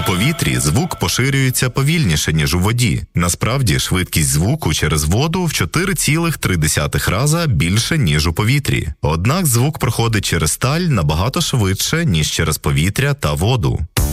повітрі звук поширюється повільніше, ніж у воді. Насправді, швидкість звуку через воду в 4,3 рази більше, ніж у повітрі. Однак звук проходить через сталь набагато швидше, ніж через повітря та воду.